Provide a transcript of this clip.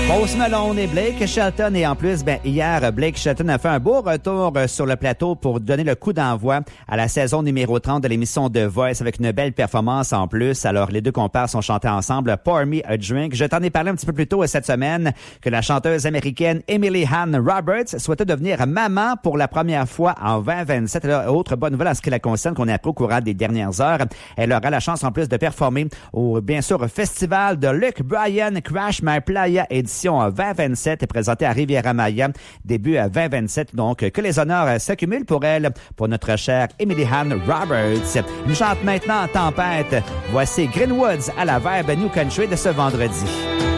Post Malone et Blake Shelton. Et en plus, hier, Blake Shelton a fait un beau retour sur le plateau pour donner le coup d'envoi à la saison numéro 30 de l'émission The Voice avec une belle performance en plus. Alors, les deux compères sont chantés ensemble. Pour Me a Drink. Je t'en ai parlé un petit peu plus tôt cette semaine que la chanteuse américaine Emily Ann Roberts souhaitait devenir maman pour la première fois en 2027. Alors, autre bonne nouvelle en ce qui la concerne qu'on a appris au courant des dernières heures. Elle aura la chance en plus de performer bien sûr, au festival de Luke Bryan Crash My Playa édition 2027 est présenté à Riviera-Maya début 2027. Donc, que les honneurs s'accumulent pour elle, pour notre chère Emily Ann Roberts. Une chante maintenant en tempête. Voici Greenwoods à la Vibe New Country de ce vendredi.